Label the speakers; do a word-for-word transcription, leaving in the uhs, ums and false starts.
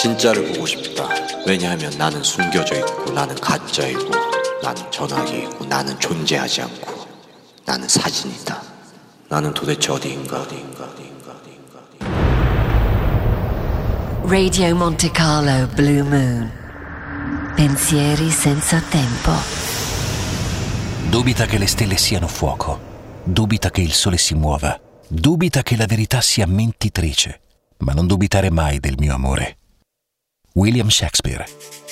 Speaker 1: 진짜를 보고 싶다. 왜냐하면 나는 숨겨져 있고 나는 가짜이고 나는 전화기이고 나는 존재하지 않고 나는 사진이다. 나는 도대체 어디인가 어디인가 어디인가 어디인가 어디인가.
Speaker 2: Radio Monte Carlo Blue Moon. Pensieri senza tempo.
Speaker 3: Dubita che le stelle siano fuoco, dubita che il sole si muova, dubita che la verità sia mentitrice, ma non dubitare mai del mio amore. William Shakespeare.